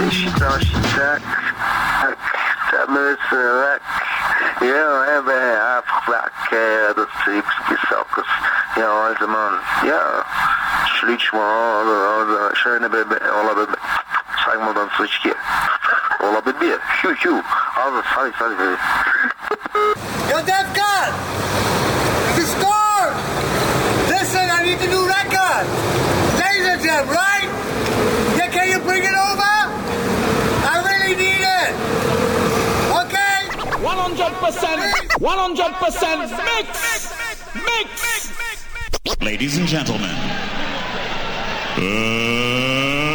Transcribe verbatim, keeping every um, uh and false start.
Shitan, shitak. Dat mensen lek. Ja, hebben afgevlakken. Dat strips, die sokkers. Ja, also man. Ja. Schlitsch mal, also schöne Baby, alla Baby. Sag mal dann frisch Alla Baby. Hiu, hiu. Also, sorry, sorry, baby. Yo, Defcon! It's a storm! Listen, I need the new record! Laser Jam, right? Yeah, can you bring it over? I really need it! Okay? one hundred percent! one hundred percent mix! Mix! Ladies and gentlemen. Uh...